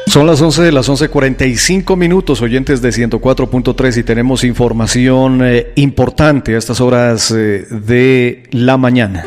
Son las 11 de las 11:45 minutos, oyentes de 104.3, y tenemos información importante a estas horas de la mañana.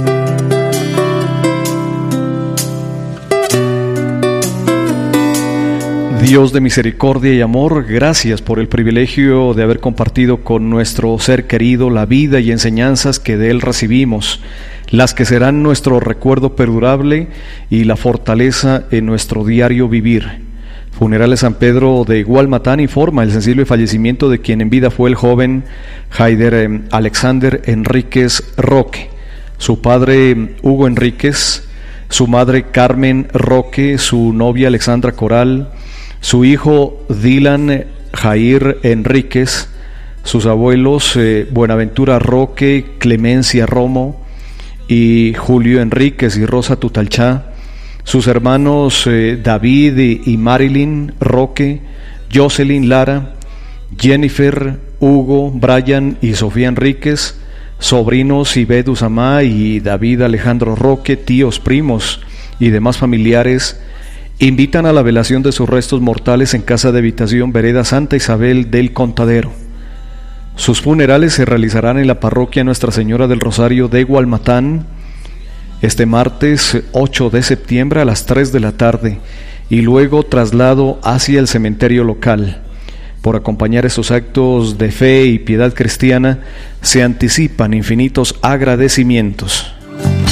Dios de misericordia y amor, gracias por el privilegio de haber compartido con nuestro ser querido la vida y enseñanzas que de él recibimos, las que serán nuestro recuerdo perdurable y la fortaleza en nuestro diario vivir. Funerales San Pedro de Gualmatán informa el sensible fallecimiento de quien en vida fue el joven Haider Alexander Enríquez Roque, su padre Hugo Enríquez, su madre Carmen Roque, su novia Alexandra Coral, su hijo Dylan Jair Enríquez, sus abuelos Buenaventura Roque, Clemencia Romo y Julio Enríquez y Rosa Tutalchá, sus hermanos David y Marilyn Roque, Jocelyn Lara, Jennifer, Hugo, Brian y Sofía Enríquez, sobrinos Ibed Usamá y David Alejandro Roque, tíos, primos y demás familiares, invitan a la velación de sus restos mortales en casa de habitación Vereda Santa Isabel del Contadero. Sus funerales se realizarán en la parroquia Nuestra Señora del Rosario de Gualmatán este martes 8 de septiembre a las 3 de la tarde y luego traslado hacia el cementerio local. Por acompañar estos actos de fe y piedad cristiana se anticipan infinitos agradecimientos.